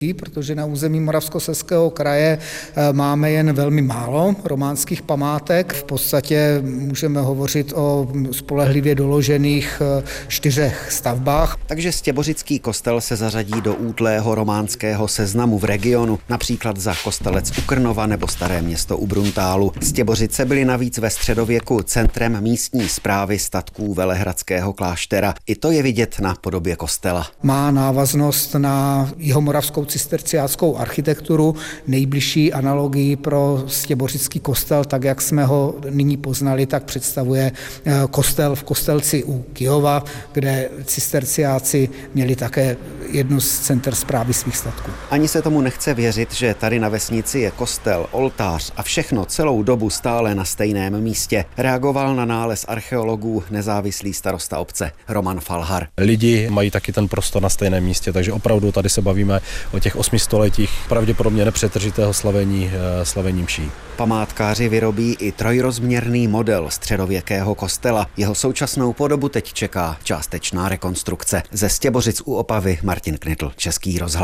Protože na území Moravskoslezského kraje máme jen velmi málo románských památek. V podstatě můžeme hovořit o spolehlivě doložených 4 stavbách. Takže Stěbořický kostel se zařadí do útlého románského seznamu v regionu, například za Kostelec u Krnova nebo Staré Město u Bruntálu. Stěbořice byly navíc ve středověku centrem místní správy statků Velehradského kláštera. I to je vidět na podobě kostela. Má návaznost na jihomoravskou cisterciáckou architekturu. Nejbližší analogii pro Stěbořický kostel, tak jak jsme ho nyní poznali, tak představuje kostel v Kostelci u Kyjova, kde cisterciáci měli také jednu z center správy svých statků. Ani se tomu nechce věřit, že tady na vesnici je kostel, oltář a všechno celou dobu stále na stejném místě. Reagoval na nález archeologů nezávislý starosta obce Roman Falhar. Lidi mají taky ten prostor na stejném místě, takže opravdu tady se bavíme o těch 8 stoletích pravděpodobně nepřetržitého slavení mší. Památkáři vyrobí i trojrozměrný model středověkého kostela. Jeho současnou podobu teď čeká částečná rekonstrukce. Ze Stěbořic u Opavy Martin Knitl, Český rozhlas.